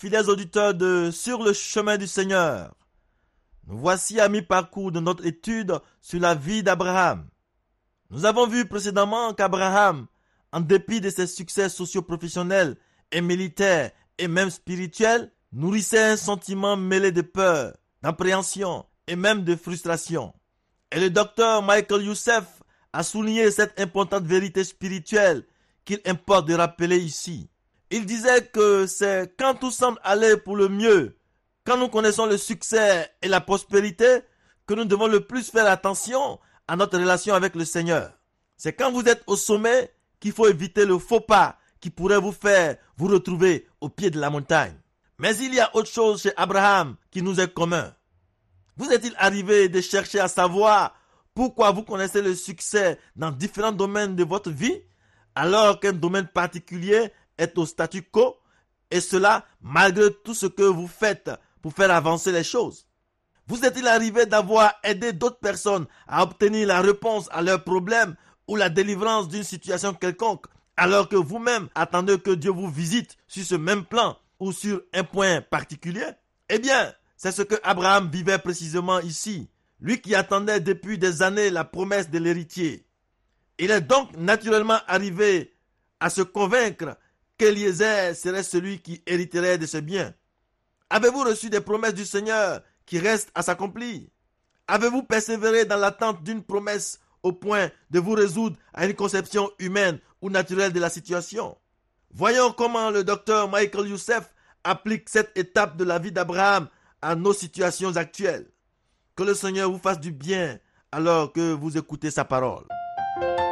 fidèles auditeurs de Sur le chemin du Seigneur. Nous voici à mi-parcours de notre étude sur la vie d'Abraham. Nous avons vu précédemment qu'Abraham, en dépit de ses succès socio-professionnels et militaires et même spirituels, nourrissait un sentiment mêlé de peur, d'appréhension et même de frustration. Et le docteur Michael Youssef a souligné cette importante vérité spirituelle qu'il importe de rappeler ici. Il disait que c'est quand tout semble aller pour le mieux, quand nous connaissons le succès et la prospérité, que nous devons le plus faire attention à notre relation avec le Seigneur. C'est quand vous êtes au sommet qu'il faut éviter le faux pas qui pourrait vous faire vous retrouver au pied de la montagne. Mais il y a autre chose chez Abraham qui nous est commun. Vous est-il arrivé de chercher à savoir pourquoi vous connaissez le succès dans différents domaines de votre vie, alors qu'un domaine particulier est au statu quo, et cela malgré tout ce que vous faites pour faire avancer les choses? Vous est-il arrivé d'avoir aidé d'autres personnes à obtenir la réponse à leurs problèmes ou la délivrance d'une situation quelconque, alors que vous-même attendez que Dieu vous visite sur ce même plan ou sur un point particulier? Eh bien, c'est ce que Abraham vivait précisément ici, lui qui attendait depuis des années la promesse de l'héritier. Il est donc naturellement arrivé à se convaincre qu'Eliezer serait celui qui hériterait de ce bien. Avez-vous reçu des promesses du Seigneur qui restent à s'accomplir? Avez-vous persévéré dans l'attente d'une promesse au point de vous résoudre à une conception humaine ou naturelle de la situation? Voyons comment le docteur Michael Youssef applique cette étape de la vie d'Abraham à nos situations actuelles. Que le Seigneur vous fasse du bien alors que vous écoutez sa parole.